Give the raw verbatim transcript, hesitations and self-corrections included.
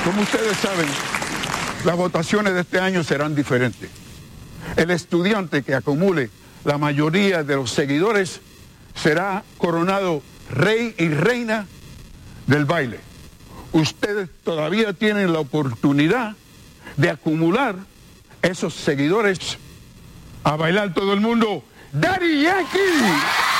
Como ustedes saben, las votaciones de este año serán diferentes. El estudiante que acumule la mayoría de los seguidores será coronado rey y reina del baile. Ustedes todavía tienen la oportunidad de acumular esos seguidores. A bailar todo el mundo, Daddy Yankee.